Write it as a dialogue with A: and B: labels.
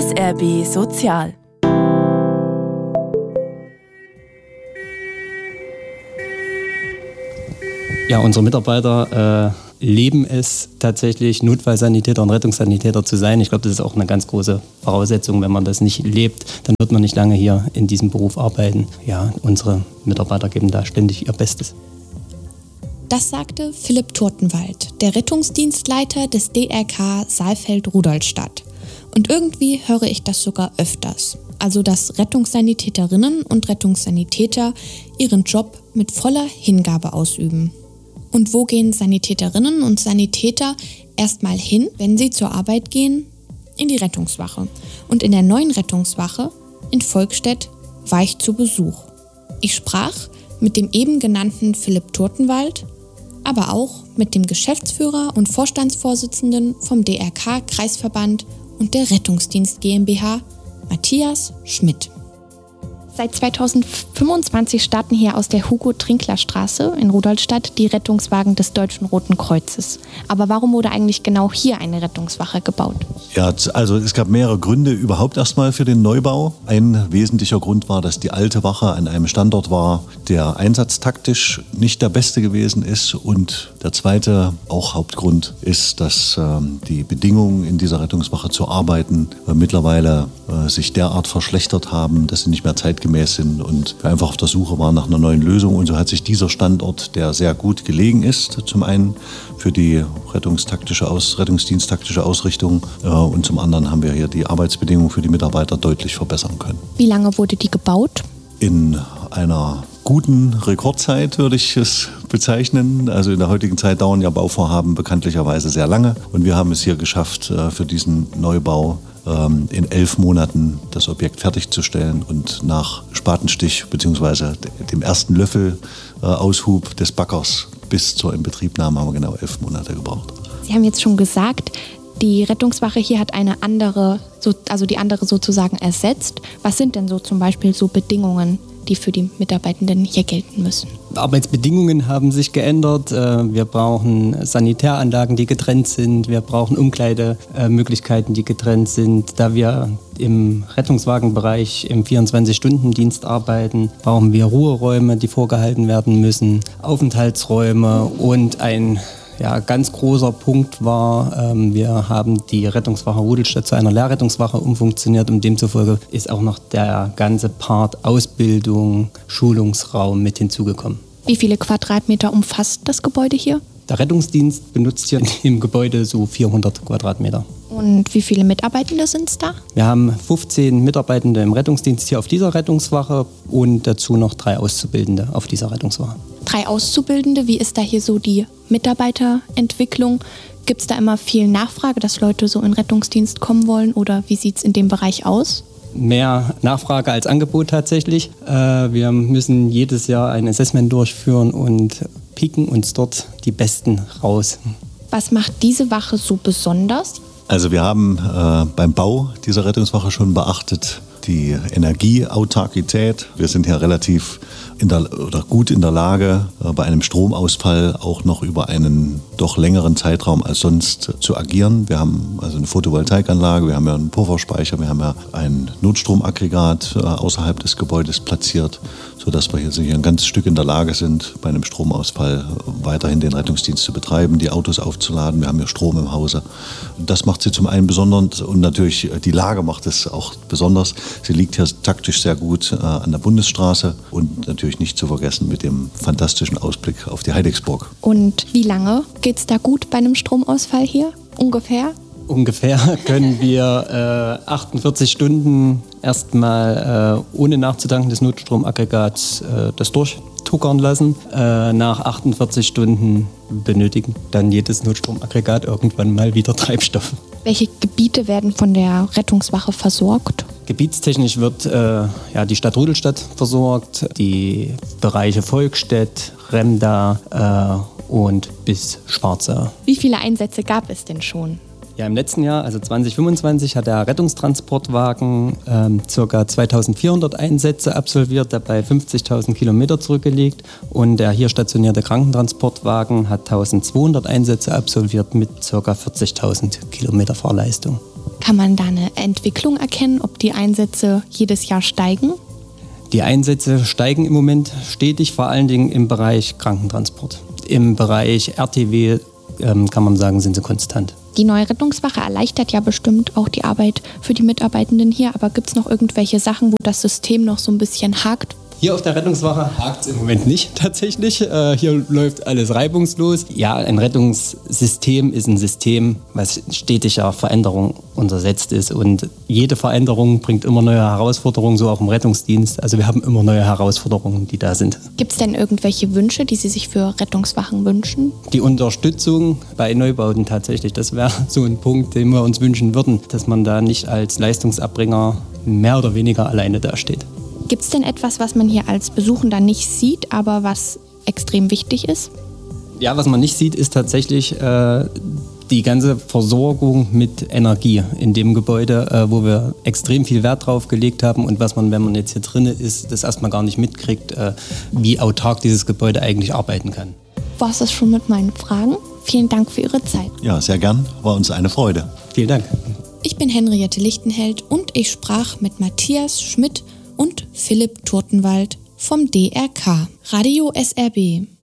A: SRB Sozial.
B: Ja, unsere Mitarbeiter leben es tatsächlich, Notfallsanitäter und Rettungssanitäter zu sein. Ich glaube, das ist auch eine ganz große Voraussetzung. Wenn man das nicht lebt, dann wird man nicht lange hier in diesem Beruf arbeiten. Ja, unsere Mitarbeiter geben da ständig ihr Bestes.
C: Das sagte Philipp Turtenwald, der Rettungsdienstleiter des DRK Saalfeld-Rudolstadt. Und irgendwie höre ich das sogar öfters. Also, dass Rettungssanitäterinnen und Rettungssanitäter ihren Job mit voller Hingabe ausüben. Und wo gehen Sanitäterinnen und Sanitäter erstmal hin, wenn sie zur Arbeit gehen? In die Rettungswache. Und in der neuen Rettungswache in Volkstedt war ich zu Besuch. Ich sprach mit dem eben genannten Philipp Turtenwald, aber auch mit dem Geschäftsführer und Vorstandsvorsitzenden vom DRK-Kreisverband und der Rettungsdienst GmbH, Matthias Schmidt.
D: Seit 2025 starten hier aus der Hugo-Trinkler-Straße in Rudolstadt die Rettungswagen des Deutschen Roten Kreuzes. Aber warum wurde eigentlich genau hier eine Rettungswache gebaut?
E: Ja, also es gab mehrere Gründe überhaupt erstmal für den Neubau. Ein wesentlicher Grund war, dass die alte Wache an einem Standort war, der einsatztaktisch nicht der beste gewesen ist. Und der zweite, auch Hauptgrund, ist, dass die Bedingungen in dieser Rettungswache zu arbeiten mittlerweile sich derart verschlechtert haben, dass sie nicht mehr zeitgemäß sind und wir einfach auf der Suche waren nach einer neuen Lösung. Und so hat sich dieser Standort, der sehr gut gelegen ist, zum einen für die rettungsdiensttaktische Ausrichtung und zum anderen haben wir hier die Arbeitsbedingungen für die Mitarbeiter deutlich verbessern können.
D: Wie lange wurde die gebaut?
E: In einer guten Rekordzeit würde ich es bezeichnen. Also in der heutigen Zeit dauern ja Bauvorhaben bekanntlicherweise sehr lange und wir haben es hier geschafft, für diesen Neubau in 11 Monaten das Objekt fertigzustellen und nach Spatenstich bzw. dem ersten Löffel-Aushub des Backers bis zur Inbetriebnahme haben wir genau 11 Monate gebraucht.
D: Sie haben jetzt schon gesagt, die Rettungswache hier hat eine andere, die andere sozusagen ersetzt. Was sind denn so zum Beispiel so Bedingungen, die für die Mitarbeitenden hier gelten müssen?
B: Arbeitsbedingungen haben sich geändert. Wir brauchen Sanitäranlagen, die getrennt sind. Wir brauchen Umkleidemöglichkeiten, die getrennt sind. Da wir im Rettungswagenbereich im 24-Stunden-Dienst arbeiten, brauchen wir Ruheräume, die vorgehalten werden müssen, Aufenthaltsräume und ein ganz großer Punkt war, wir haben die Rettungswache Rudolstadt zu einer Lehrrettungswache umfunktioniert und demzufolge ist auch noch der ganze Part Ausbildung, Schulungsraum mit hinzugekommen.
D: Wie viele Quadratmeter umfasst das Gebäude hier?
B: Der Rettungsdienst benutzt hier im Gebäude so 400 Quadratmeter.
D: Und wie viele Mitarbeitende sind es da?
B: Wir haben 15 Mitarbeitende im Rettungsdienst hier auf dieser Rettungswache und dazu noch 3 Auszubildende auf dieser Rettungswache.
D: 3 Auszubildende, wie ist da hier so die Mitarbeiterentwicklung? Gibt es da immer viel Nachfrage, dass Leute so in Rettungsdienst kommen wollen oder wie sieht es in dem Bereich aus?
B: Mehr Nachfrage als Angebot tatsächlich. Wir müssen jedes Jahr ein Assessment durchführen und picken uns dort die Besten raus.
D: Was macht diese Wache so besonders?
E: Also wir haben beim Bau dieser Rettungswache schon beachtet die Energieautarkität. Wir sind hier relativ gut in der Lage, bei einem Stromausfall auch noch über einen doch längeren Zeitraum als sonst zu agieren. Wir haben also eine Photovoltaikanlage, wir haben ja einen Pufferspeicher, wir haben ja ein Notstromaggregat außerhalb des Gebäudes platziert, sodass wir hier ein ganzes Stück in der Lage sind, bei einem Stromausfall weiterhin den Rettungsdienst zu betreiben, die Autos aufzuladen. Wir haben hier Strom im Hause. Das macht sie zum einen besonders und natürlich die Lage macht es auch besonders. Sie liegt hier taktisch sehr gut an der Bundesstraße und natürlich nicht zu vergessen mit dem fantastischen Ausblick auf die Heidecksburg.
D: Und wie lange geht es da gut bei einem Stromausfall hier? Ungefähr?
B: Ungefähr können wir 48 Stunden erstmal ohne nachzutanken des Notstromaggregats das durchtuckern lassen. Nach 48 Stunden benötigen dann jedes Notstromaggregat irgendwann mal wieder Treibstoff.
D: Welche Gebiete werden von der Rettungswache versorgt?
B: Gebietstechnisch wird die Stadt Rudolstadt versorgt, die Bereiche Volkstedt, Remda und bis Schwarzau.
D: Wie viele Einsätze gab es denn schon?
B: Ja, im letzten Jahr, also 2025, hat der Rettungstransportwagen ca. 2400 Einsätze absolviert, dabei 50.000 Kilometer zurückgelegt. Und der hier stationierte Krankentransportwagen hat 1200 Einsätze absolviert mit ca. 40.000 Kilometer Fahrleistung.
D: Kann man da eine Entwicklung erkennen, ob die Einsätze jedes Jahr steigen?
B: Die Einsätze steigen im Moment stetig, vor allen Dingen im Bereich Krankentransport. Im Bereich RTW kann man sagen, sind sie konstant.
D: Die neue Rettungswache erleichtert ja bestimmt auch die Arbeit für die Mitarbeitenden hier, aber gibt es noch irgendwelche Sachen, wo das System noch so ein bisschen hakt?
B: Hier auf der Rettungswache hakt es im Moment nicht tatsächlich. Hier läuft alles reibungslos. Ja, ein Rettungssystem ist ein System, was stetiger Veränderung untersetzt ist. Und jede Veränderung bringt immer neue Herausforderungen, so auch im Rettungsdienst. Also wir haben immer neue Herausforderungen, die da sind.
D: Gibt es denn irgendwelche Wünsche, die Sie sich für Rettungswachen wünschen?
B: Die Unterstützung bei Neubauten tatsächlich, das wäre so ein Punkt, den wir uns wünschen würden, dass man da nicht als Leistungserbringer mehr oder weniger alleine dasteht.
D: Gibt es denn etwas, was man hier als Besuchender nicht sieht, aber was extrem wichtig ist?
B: Ja, was man nicht sieht, ist tatsächlich die ganze Versorgung mit Energie in dem Gebäude, wo wir extrem viel Wert drauf gelegt haben und was man, wenn man jetzt hier drin ist, das erstmal gar nicht mitkriegt, wie autark dieses Gebäude eigentlich arbeiten kann.
D: War es das schon mit meinen Fragen? Vielen Dank für Ihre Zeit.
E: Ja, sehr gern. War uns eine Freude.
B: Vielen Dank.
C: Ich bin Henriette Lichtenheld und ich sprach mit Matthias Schmidt und Philipp Turtenwald vom DRK. Radio SRB.